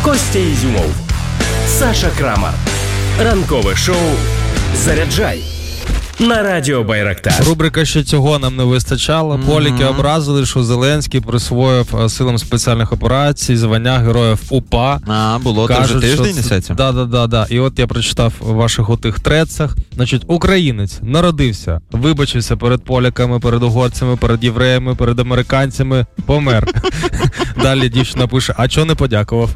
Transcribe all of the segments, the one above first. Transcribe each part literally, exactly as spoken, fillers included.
Костя Ізюмов, Саша Крамар. Ранкове шоу «Заряджай» на радіо Байрактар. Рубрика «Що цього нам не вистачало». Mm-hmm. Поліки образили, що Зеленський присвоїв силам спеціальних операцій звання героїв УПА. А, було, кажуть, то вже тиждень це... несеться? Да, да, да, да. І от я прочитав в ваших отих трецах. Значить, українець народився, вибачився перед поляками, перед угорцями, перед євреями, перед американцями, помер. Далі дівчина пише, а чого не подякував?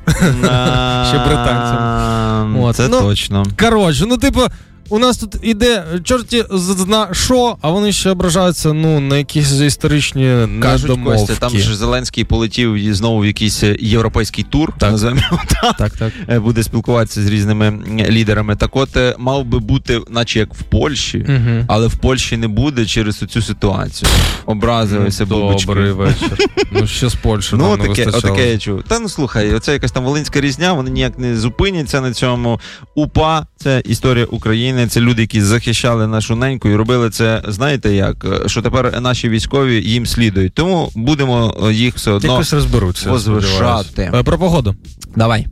Ще британцям. Це точно. Коротше, ну типу, у нас тут іде чорті зна що, а вони ще ображаються, ну, на якісь історичні недомовки. Кажуть, Костя, там же Зеленський полетів знову в якийсь європейський тур, так. називаємо так. Так, так. Буде спілкуватися з різними лідерами. Так от, мав би бути, наче як в Польщі, угу. але в Польщі не буде через цю ситуацію. Образилися ну, бубочки. Добрий вечір. Ну, ще з Польщі ну, нам не таке, вистачало. Отаке я чув. Та ну, слухай, оце якась там волинська різня, вони ніяк не зупиняться на цьому. УПА – це історія України. Це люди, які захищали нашу неньку і робили це, знаєте як, що тепер наші військові їм слідують. Тому будемо їх все одно якось розберуться, возвишати. Про погоду. Давай.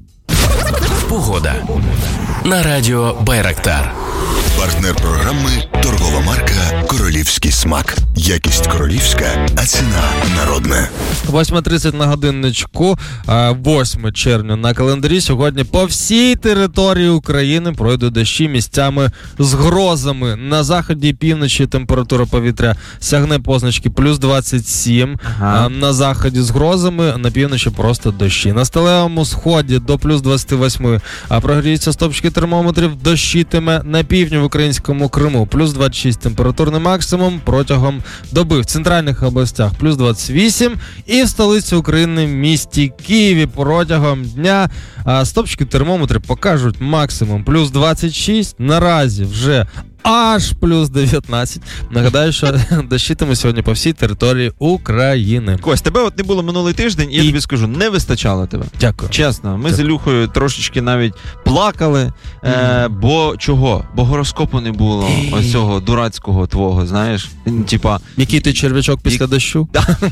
Погода на радіо Байрактар. Партнер програми – торгова марка «Королівський смак». Якість королівська, а ціна народна. восьма тридцять на годинничку, восьме червня на календарі. Сьогодні по всій території України пройдуть дощі місцями з грозами. На заході і півночі температура повітря сягне позначки плюс двадцять сім. Ага. На заході з грозами, на півночі просто дощі. На сталевому сході до плюс двадцять вісім. А прогріються стопчики термометрів, дощитиме на півдні в українському Криму. Плюс двадцять шість температурний максимум протягом доби. В центральних областях плюс двадцять вісім. І в столиці України, місті Києві, протягом дня а, стопчики термометри покажуть максимум плюс двадцять шість. Наразі вже аж плюс дев'ятнадцять. Нагадаю, що дощитиме сьогодні по всій території України. Кость, тебе от не було минулий тиждень, і я тобі скажу, не вистачало тебе. Дякую. Чесно, ми Дякую. з Ілюхою трошечки навіть плакали, mm. е, бо чого? Бо гороскопу не було, ось цього дурацького твого, знаєш, типа... Який ти черв'ячок після Як... дощу?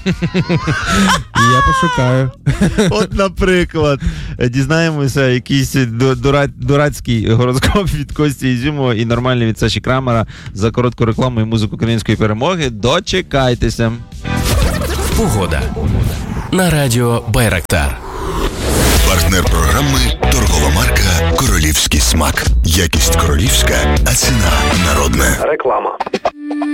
Я пошукаю. От, наприклад, дізнаємося якийсь дура... дурацький гороскоп від Кості Ізюмова і нормальний від Саші Крамера за коротку рекламу і музику української перемоги. Дочекайтеся. Погода на радіо Байрактар. Партнер програми – торгова марка «Королівський смак». Якість королівська, а ціна народна. Реклама.